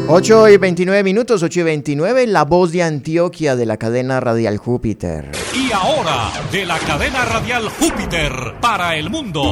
8:29, 8:29, La Voz de Antioquia de la cadena radial Júpiter. Y ahora, de la cadena radial Júpiter para el mundo,